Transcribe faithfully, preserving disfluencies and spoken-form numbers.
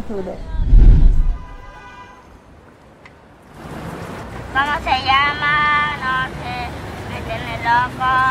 ayude. ¿Cómo se llama? No sé, me tiene loco.